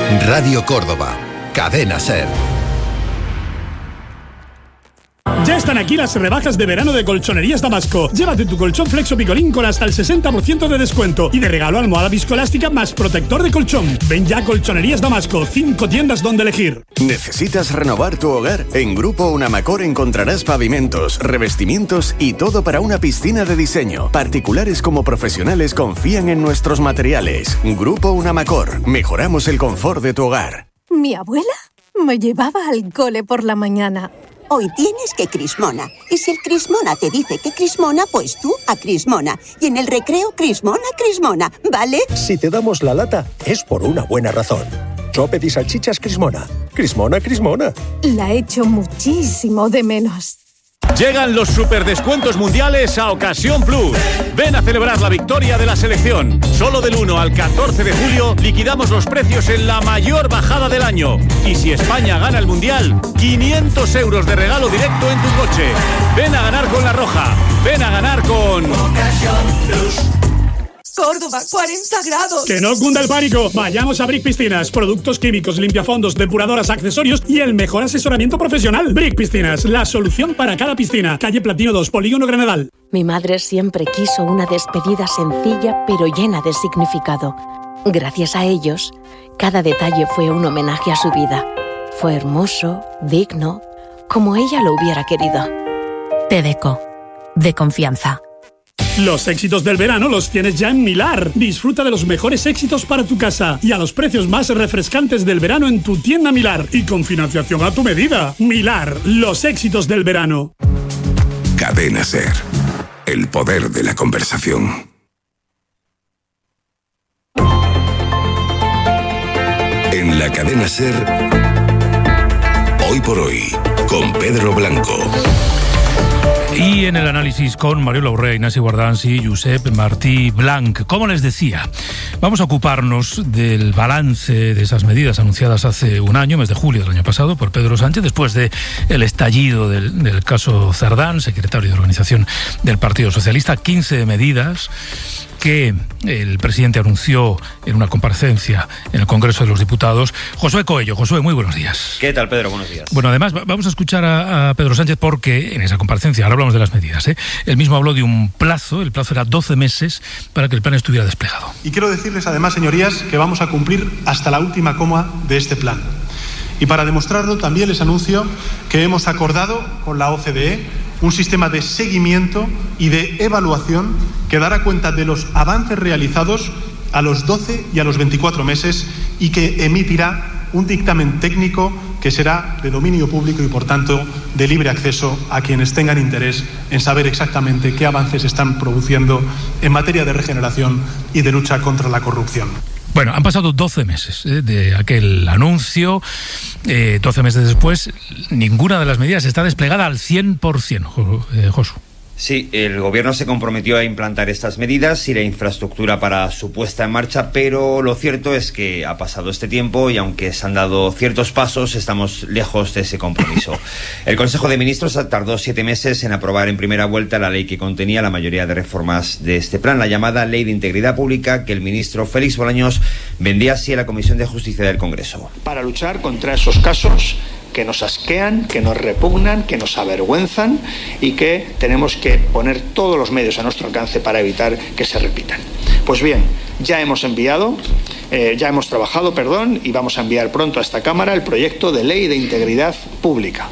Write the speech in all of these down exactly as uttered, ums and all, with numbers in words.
Radio Córdoba, Cadena SER. Ya están aquí las rebajas de verano de Colchonerías Damasco. Llévate tu colchón Flexo Picolín con hasta el sesenta por ciento de descuento. Y de regalo almohada viscoelástica más protector de colchón. Ven ya a Colchonerías Damasco. Cinco tiendas donde elegir. ¿Necesitas renovar tu hogar? En Grupo Unamacor encontrarás pavimentos, revestimientos y todo para una piscina de diseño. Particulares como profesionales confían en nuestros materiales. Grupo Unamacor. Mejoramos el confort de tu hogar. Mi abuela me llevaba al cole por la mañana. Hoy tienes que Crismona. Y si el Crismona te dice que Crismona, pues tú a Crismona. Y en el recreo, Crismona, Crismona, ¿vale? Si te damos la lata, es por una buena razón. Chopet y salchichas Crismona. Crismona, Crismona. La echo muchísimo de menos. Llegan los superdescuentos mundiales a Ocasión Plus. Ven a celebrar la victoria de la selección. Solo del uno al catorce de julio liquidamos los precios en la mayor bajada del año. Y si España gana el mundial, quinientos euros de regalo directo en tu coche. Ven a ganar con La Roja. Ven a ganar con Ocasión Plus. Córdoba, cuarenta grados. Que no cunda el pánico. Vayamos a Brick Piscinas. Productos químicos, limpiafondos, depuradoras, accesorios y el mejor asesoramiento profesional. Brick Piscinas, la solución para cada piscina. Calle Platino dos, Polígono Granadal. Mi madre siempre quiso una despedida sencilla pero llena de significado. Gracias a ellos, cada detalle fue un homenaje a su vida. Fue hermoso, digno, como ella lo hubiera querido. Tedeco, de confianza. Los éxitos del verano los tienes ya en Milar. Disfruta de los mejores éxitos para tu casa y a los precios más refrescantes del verano en tu tienda Milar y con financiación a tu medida. Milar, los éxitos del verano. Cadena SER, el poder de la conversación. En la Cadena SER, hoy por hoy, con Pedro Blanco. Y en el análisis con Mariola Urrea, Ignasi Guardans y Josep Martí Blanc. Como les decía, vamos a ocuparnos del balance de esas medidas anunciadas hace un año, mes de julio del año pasado, por Pedro Sánchez, después de el estallido del, del caso Cerdán, secretario de organización del Partido Socialista. quince medidas que el presidente anunció en una comparecencia en el Congreso de los Diputados. Josué Coello. Josué, muy buenos días. ¿Qué tal, Pedro? Buenos días. Bueno, además vamos a escuchar a, a Pedro Sánchez porque en esa comparecencia, ahora hablamos de las medidas, ¿eh? Él mismo habló de un plazo, el plazo era doce meses para que el plan estuviera desplegado. Y quiero decirles además, señorías, que vamos a cumplir hasta la última coma de este plan. Y para demostrarlo también les anuncio que hemos acordado con la O C D E un sistema de seguimiento y de evaluación que dará cuenta de los avances realizados a los doce y a los veinticuatro meses y que emitirá un dictamen técnico que será de dominio público y, por tanto, de libre acceso a quienes tengan interés en saber exactamente qué avances están produciendo en materia de regeneración y de lucha contra la corrupción. Bueno, han pasado doce meses ¿eh? de aquel anuncio. Eh, doce meses después, ninguna de las medidas está desplegada al cien por ciento, eh, Josu. Sí, el gobierno se comprometió a implantar estas medidas y la infraestructura para su puesta en marcha, pero lo cierto es que ha pasado este tiempo y aunque se han dado ciertos pasos, estamos lejos de ese compromiso. El Consejo de Ministros tardó siete meses en aprobar en primera vuelta la ley que contenía la mayoría de reformas de este plan, la llamada Ley de Integridad Pública, que el ministro Félix Bolaños vendía así a la Comisión de Justicia del Congreso. Para luchar contra esos casos que nos asquean, que nos repugnan, que nos avergüenzan y que tenemos que poner todos los medios a nuestro alcance para evitar que se repitan. Pues bien, ya hemos enviado, eh, ya hemos trabajado, perdón, y vamos a enviar pronto a esta Cámara el proyecto de Ley de Integridad Pública.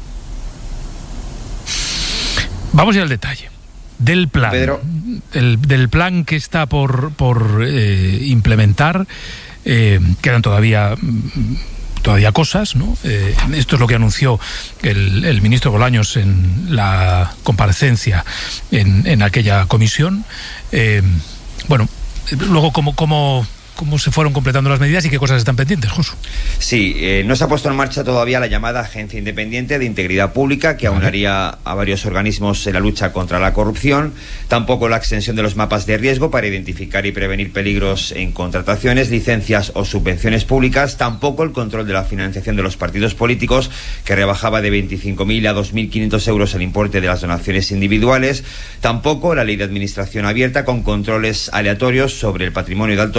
Vamos a ir al detalle del plan, Pedro. Del, del plan que está por, por eh, implementar. Eh, quedan todavía... todavía cosas, ¿no? Eh, esto es lo que anunció el, el ministro Bolaños en la comparecencia en, en aquella comisión. Eh, bueno, luego, ¿cómo, cómo, ¿cómo se fueron completando las medidas y qué cosas están pendientes, Josu? Sí, eh, no se ha puesto en marcha todavía la llamada Agencia Independiente de Integridad Pública, que aunaría a varios organismos en la lucha contra la corrupción. Tampoco la extensión de los mapas de riesgo para identificar y prevenir peligros en contrataciones, licencias o subvenciones públicas. Tampoco el control de la financiación de los partidos políticos, que rebajaba de veinticinco mil a dos mil quinientos euros el importe de las donaciones individuales. Tampoco la Ley de Administración Abierta, con controles aleatorios sobre el patrimonio de altos cargos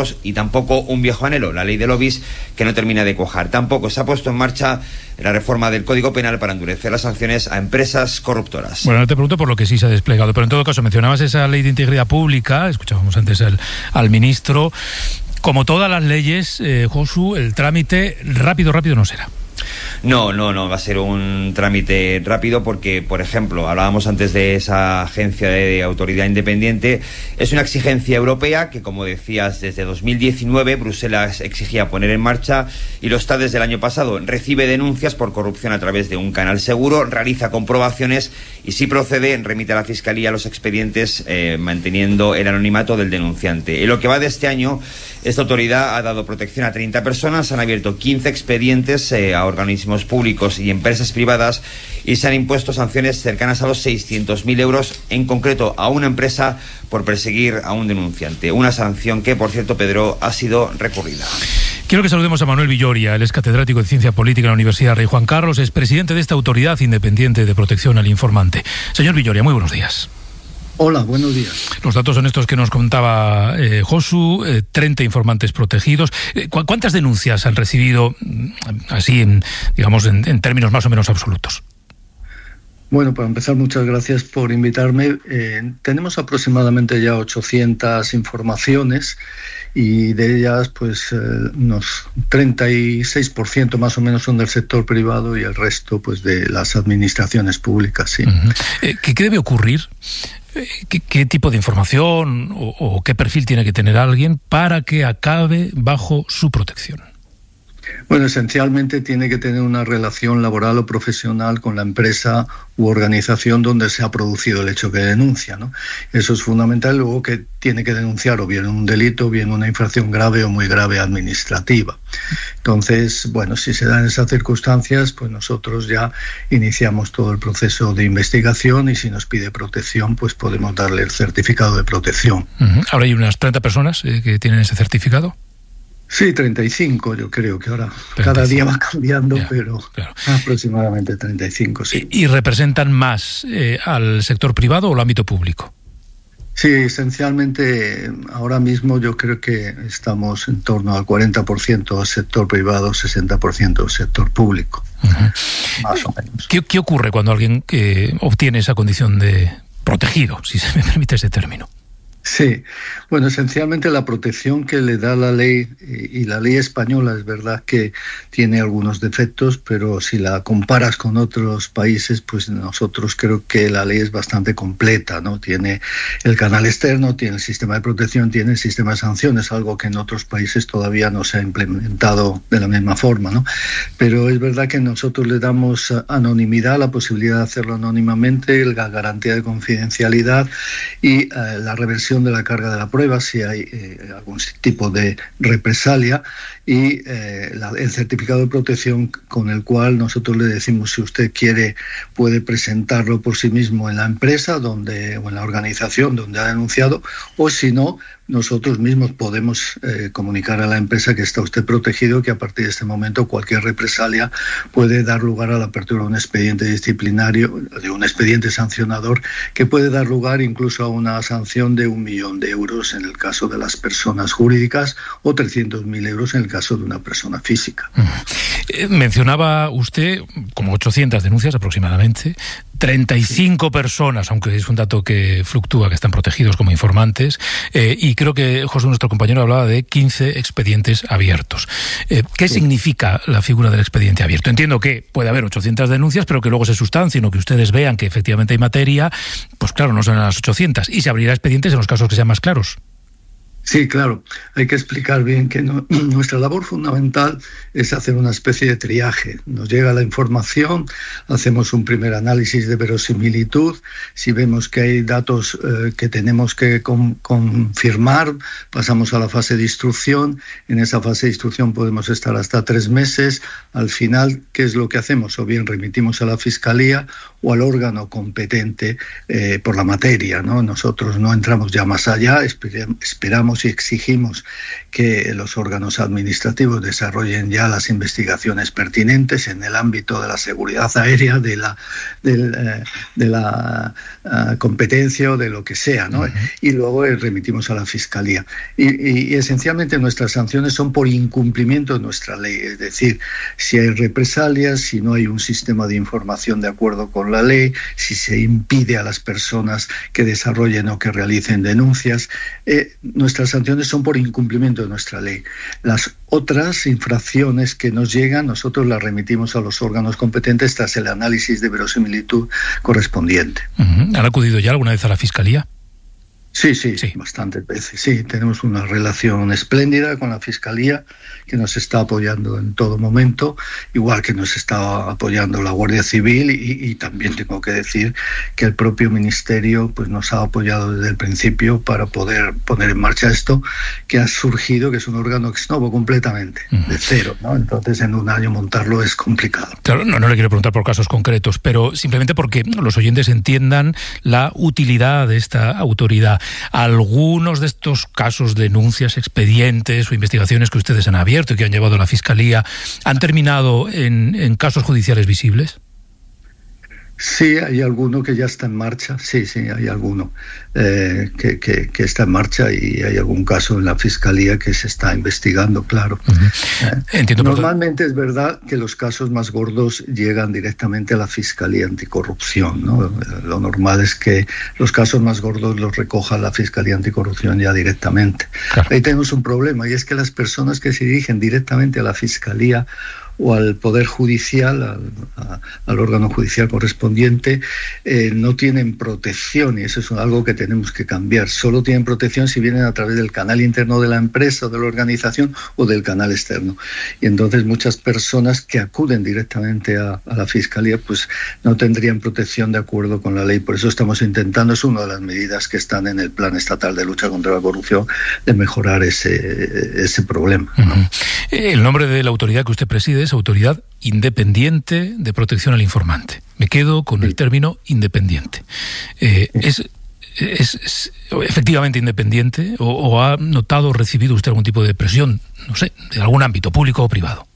políticos y tampoco un viejo anhelo, la ley de lobbies, que no termina de cuajar. Tampoco se ha puesto en marcha la reforma del Código Penal para endurecer las sanciones a empresas corruptoras. Bueno, no te pregunto por lo que sí se ha desplegado, pero en todo caso mencionabas esa ley de integridad pública, escuchábamos antes al, al ministro. Como todas las leyes, eh, Josu, el trámite rápido, rápido no será. No, no, no, va a ser un trámite rápido porque, por ejemplo, hablábamos antes de esa agencia de autoridad independiente, es una exigencia europea que, como decías, desde dos mil diecinueve Bruselas exigía poner en marcha y lo está desde el año pasado. Recibe denuncias por corrupción a través de un canal seguro, realiza comprobaciones y, si procede, remite a la Fiscalía los expedientes eh, manteniendo el anonimato del denunciante. En lo que va de este año, esta autoridad ha dado protección a treinta personas, han abierto quince expedientes eh, a organismos públicos y empresas privadas y se han impuesto sanciones cercanas a los seiscientos mil euros, en concreto a una empresa por perseguir a un denunciante. Una sanción que, por cierto, Pedro, ha sido recurrida. Quiero que saludemos a Manuel Villoria, él es catedrático de Ciencia Política en la Universidad Rey Juan Carlos, es presidente de esta Autoridad Independiente de Protección al Informante. Señor Villoria, muy buenos días. Hola, buenos días. Los datos son estos que nos contaba eh, Josu, eh, treinta informantes protegidos. Eh, ¿cu ¿Cuántas denuncias han recibido, así, en, digamos, en, en términos más o menos absolutos? Bueno, para empezar, muchas gracias por invitarme. Eh, tenemos aproximadamente ya ochocientas informaciones y de ellas, pues, eh, unos treinta y seis por ciento más o menos son del sector privado y el resto, pues, de las administraciones públicas, sí. Uh-huh. eh, ¿qué, ¿Qué debe ocurrir? ¿Qué, ¿Qué tipo de información o, o qué perfil tiene que tener alguien para que acabe bajo su protección? Bueno, esencialmente tiene que tener una relación laboral o profesional con la empresa u organización donde se ha producido el hecho que denuncia, ¿no? Eso es fundamental. Luego, que tiene que denunciar o bien un delito o bien una infracción grave o muy grave administrativa. Entonces, bueno, si se dan esas circunstancias, pues nosotros ya iniciamos todo el proceso de investigación y si nos pide protección, pues podemos darle el certificado de protección. Uh-huh. Ahora hay unas treinta personas eh, que tienen ese certificado. Sí, treinta y cinco, yo creo que ahora treinta y cinco. Cada día va cambiando, ya, pero claro. Aproximadamente treinta y cinco, sí. ¿Y representan más eh, al sector privado o al ámbito público? Sí, esencialmente ahora mismo yo creo que estamos en torno al cuarenta por ciento del sector privado, sesenta por ciento del sector público, uh-huh. Más o menos. ¿Qué, qué ocurre cuando alguien eh, obtiene esa condición de protegido, si se me permite ese término? Sí, bueno, esencialmente la protección que le da la ley, y la ley española es verdad que tiene algunos defectos, pero si la comparas con otros países, pues nosotros creo que la ley es bastante completa, ¿no? Tiene el canal externo, tiene el sistema de protección, tiene el sistema de sanciones, algo que en otros países todavía no se ha implementado de la misma forma, ¿no? Pero es verdad que nosotros le damos anonimidad, la posibilidad de hacerlo anónimamente, la garantía de confidencialidad y eh, la reversión de la carga de la prueba si hay eh, algún tipo de represalia y eh, la, el certificado de protección con el cual nosotros le decimos si usted quiere puede presentarlo por sí mismo en la empresa donde o en la organización donde ha denunciado o si no nosotros mismos podemos eh, comunicar a la empresa que está usted protegido, que a partir de este momento cualquier represalia puede dar lugar a la apertura de un expediente disciplinario, de un expediente sancionador, que puede dar lugar incluso a una sanción de un millón de euros en el caso de las personas jurídicas o trescientos mil euros en el caso de una persona física. Eh, mencionaba usted como ochocientas denuncias aproximadamente, treinta y cinco personas, aunque es un dato que fluctúa, que están protegidos como informantes, eh, y creo que José, nuestro compañero, hablaba de quince expedientes abiertos. Eh, ¿Qué sí. significa la figura del expediente abierto? Entiendo que puede haber ochocientas denuncias, pero que luego se sustancien o que ustedes vean que efectivamente hay materia, pues claro, no son las ochocientas, y se abrirá expedientes en los casos que sean más claros. Sí, claro. Hay que explicar bien que no, nuestra labor fundamental es hacer una especie de triaje. Nos llega la información, hacemos un primer análisis de verosimilitud. Si vemos que hay datos eh, que tenemos que con, confirmar, pasamos a la fase de instrucción. En esa fase de instrucción podemos estar hasta tres meses. Al final, ¿qué es lo que hacemos? O bien remitimos a la Fiscalía o al órgano competente eh, por la materia, ¿no? Nosotros no entramos ya más allá, esperamos pedimos y exigimos que los órganos administrativos desarrollen ya las investigaciones pertinentes en el ámbito de la seguridad aérea, de la, de la, de la uh, competencia o de lo que sea, ¿no? Uh-huh. Y luego eh, remitimos a la Fiscalía. Y, y, y esencialmente nuestras sanciones son por incumplimiento de nuestra ley, es decir, si hay represalias, si no hay un sistema de información de acuerdo con la ley, si se impide a las personas que desarrollen o que realicen denuncias. Eh, nuestras sanciones son por incumplimiento de nuestra ley. Las otras infracciones que nos llegan, nosotros las remitimos a los órganos competentes tras el análisis de verosimilitud correspondiente. Uh-huh. ¿Han acudido ya alguna vez a la Fiscalía? Sí, sí, sí, bastantes veces. Sí, tenemos una relación espléndida con la Fiscalía, que nos está apoyando en todo momento, igual que nos está apoyando la Guardia Civil, y, y también tengo que decir que el propio Ministerio pues nos ha apoyado desde el principio para poder poner en marcha esto, que ha surgido, que es un órgano ex novo completamente, uh-huh. de cero, ¿no? Entonces en un año montarlo es complicado. Claro, no, no le quiero preguntar por casos concretos, pero simplemente porque los oyentes entiendan la utilidad de esta autoridad. Algunos de estos casos, denuncias, expedientes o investigaciones que ustedes han abierto y que han llevado a la Fiscalía, ¿han terminado en, en casos judiciales visibles? Sí, hay alguno que ya está en marcha, sí, sí, hay alguno eh, que, que, que está en marcha, y hay algún caso en la Fiscalía que se está investigando, claro. Uh-huh. eh, Entiendo. Normalmente es verdad que los casos más gordos llegan directamente a la Fiscalía Anticorrupción, ¿no? Lo normal es que los casos más gordos los recoja la Fiscalía Anticorrupción ya directamente. Claro. Ahí tenemos un problema, y es que las personas que se dirigen directamente a la Fiscalía o al Poder Judicial, al, a, al órgano judicial correspondiente, eh, no tienen protección, y eso es algo que tenemos que cambiar. Solo tienen protección si vienen a través del canal interno de la empresa o de la organización, o del canal externo. Y entonces muchas personas que acuden directamente a, a la Fiscalía pues no tendrían protección de acuerdo con la ley. Por eso estamos intentando, es una de las medidas que están en el Plan Estatal de Lucha contra la Corrupción, de mejorar ese, ese problema, ¿no? Uh-huh. El nombre de la autoridad que usted preside es Autoridad Independiente de Protección al Informante. Me quedo con el término independiente. Eh, ¿es, es, ¿Es efectivamente independiente o, o ha notado o recibido usted algún tipo de presión, no sé, de algún ámbito público o privado?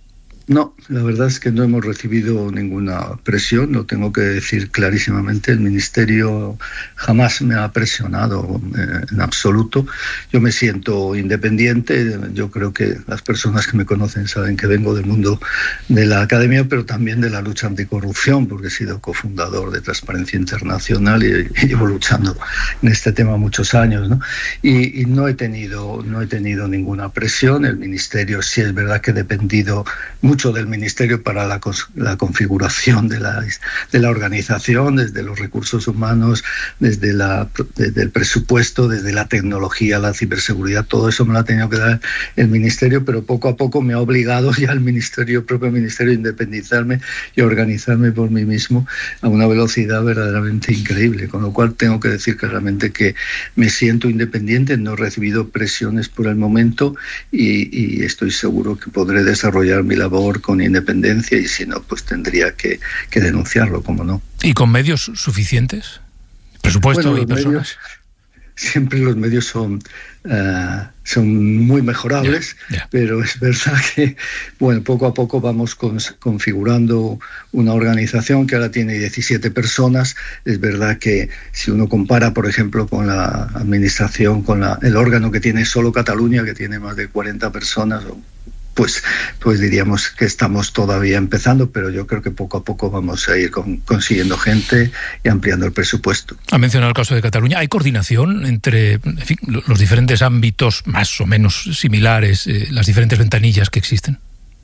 No, la verdad es que no hemos recibido ninguna presión, lo tengo que decir clarísimamente. El Ministerio jamás me ha presionado eh, en absoluto. Yo me siento independiente. Yo creo que las personas que me conocen saben que vengo del mundo de la academia, pero también de la lucha anticorrupción, porque he sido cofundador de Transparencia Internacional y, y llevo luchando en este tema muchos años, ¿no? Y, y no he tenido, no he tenido ninguna presión. El Ministerio sí es verdad que he dependido mucho del Ministerio para la, la configuración de la, de la organización, desde los recursos humanos, desde, la, desde el presupuesto, desde la tecnología, la ciberseguridad. Todo eso me lo ha tenido que dar el Ministerio, pero poco a poco me ha obligado ya el Ministerio, el propio Ministerio, a independizarme y a organizarme por mí mismo a una velocidad verdaderamente increíble, con lo cual tengo que decir claramente que me siento independiente, no he recibido presiones por el momento, y, y estoy seguro que podré desarrollar mi labor con independencia, y si no, pues tendría que, que denunciarlo, como no. ¿Y con medios suficientes? ¿Presupuesto bueno, y personas? Medios, siempre los medios son, uh, son muy mejorables, yeah, yeah. pero es verdad que, bueno, poco a poco vamos con, configurando una organización que ahora tiene diecisiete personas. Es verdad que si uno compara, por ejemplo, con la administración, con la, el órgano que tiene solo Cataluña, que tiene más de cuarenta personas, o Pues, pues diríamos que estamos todavía empezando, pero yo creo que poco a poco vamos a ir con, consiguiendo gente y ampliando el presupuesto. Ha mencionado el caso de Cataluña. ¿Hay coordinación entre, en fin, los diferentes ámbitos más o menos similares, eh, las diferentes ventanillas que existen?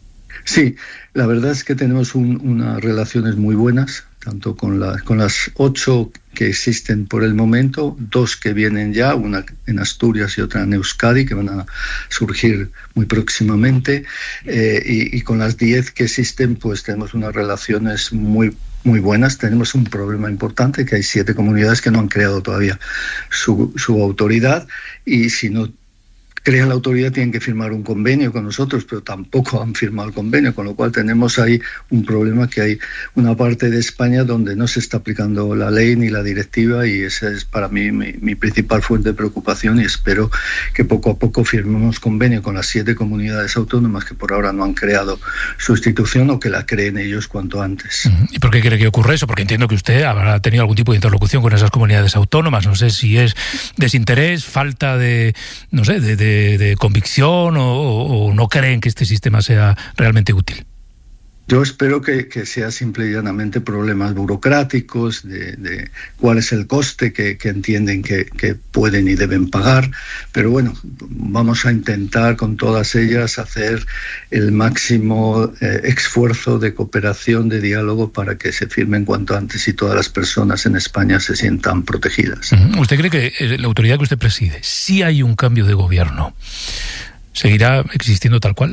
Sí, la verdad es que tenemos un, unas relaciones muy buenas, tanto con, la, con las ocho que existen por el momento, dos que vienen ya, una en Asturias y otra en Euskadi, que van a surgir muy próximamente, eh, y, y con las diez que existen, pues tenemos unas relaciones muy muy buenas. Tenemos un problema importante, que hay siete comunidades que no han creado todavía su, su autoridad, y si no crean la autoridad tienen que firmar un convenio con nosotros, pero tampoco han firmado el convenio, con lo cual tenemos ahí un problema, que hay una parte de España donde no se está aplicando la ley ni la directiva, y esa es para mí mi, mi principal fuente de preocupación, y espero que poco a poco firmemos convenio con las siete comunidades autónomas que por ahora no han creado su institución, o que la creen ellos cuanto antes. ¿Y por qué cree que ocurre eso? Porque entiendo que usted habrá tenido algún tipo de interlocución con esas comunidades autónomas. No sé si es desinterés, falta de, no sé, de, de De, de convicción o, o no creen que este sistema sea realmente útil. Yo espero que, que sea simple y llanamente problemas burocráticos, de, de cuál es el coste que, que entienden que, que pueden y deben pagar, pero bueno, vamos a intentar con todas ellas hacer el máximo eh, esfuerzo de cooperación, de diálogo, para que se firmen cuanto antes y todas las personas en España se sientan protegidas. ¿Usted cree que la autoridad que usted preside, si hay un cambio de gobierno, seguirá existiendo tal cual?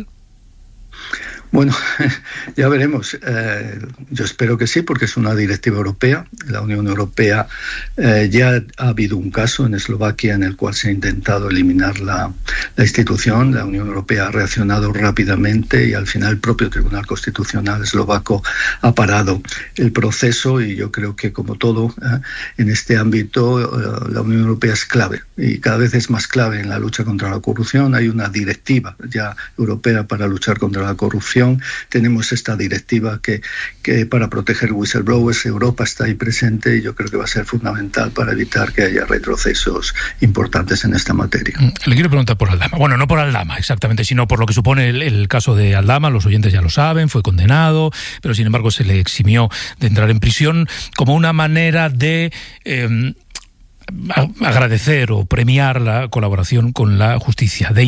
Bueno, ya veremos. Eh, yo espero que sí, porque es una directiva europea. La Unión Europea, eh, ya ha habido un caso en Eslovaquia en el cual se ha intentado eliminar la, la institución. La Unión Europea ha reaccionado rápidamente y al final el propio Tribunal Constitucional eslovaco ha parado el proceso, y yo creo que, como todo eh, en este ámbito, eh, la Unión Europea es clave, y cada vez es más clave en la lucha contra la corrupción. Hay una directiva ya europea para luchar contra la corrupción. Tenemos esta directiva que, que para proteger whistleblowers, Europa está ahí presente, y yo creo que va a ser fundamental para evitar que haya retrocesos importantes en esta materia. Le quiero preguntar por Aldama. Bueno, no por Aldama exactamente, sino por lo que supone el, el caso de Aldama. Los oyentes ya lo saben, fue condenado, pero sin embargo se le eximió de entrar en prisión como una manera de Eh, agradecer o premiar la colaboración con la justicia, de